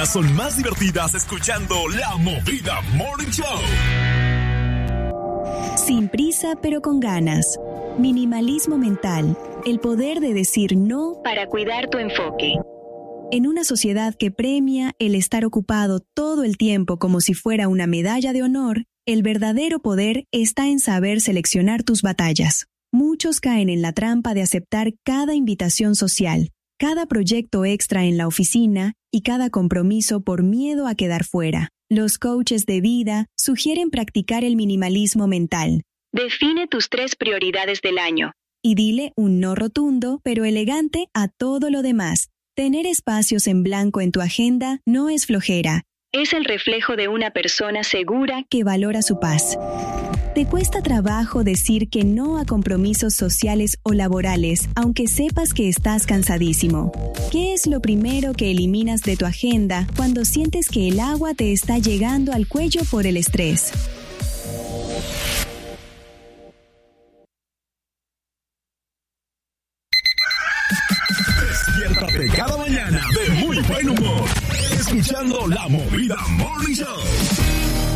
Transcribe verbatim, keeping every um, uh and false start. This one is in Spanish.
mañanas son más divertidas escuchando La Movida Morning Show. Sin prisa pero con ganas. Minimalismo mental. El poder de decir no para cuidar tu enfoque. En una sociedad que premia el estar ocupado todo el tiempo como si fuera una medalla de honor, el verdadero poder está en saber seleccionar tus batallas. Muchos caen en la trampa de aceptar cada invitación social, cada proyecto extra en la oficina y cada compromiso por miedo a quedar fuera. Los coaches de vida sugieren practicar el minimalismo mental. Define tus tres prioridades del año y dile un no rotundo pero elegante a todo lo demás. Tener espacios en blanco en tu agenda no es flojera. Es el reflejo de una persona segura que valora su paz. ¿Te cuesta trabajo decir que no a compromisos sociales o laborales, aunque sepas que estás cansadísimo? ¿Qué es lo primero que eliminas de tu agenda cuando sientes que el agua te está llegando al cuello por el estrés? Despiértate cada mañana de muy buen humor, escuchando La Movida Morning Show.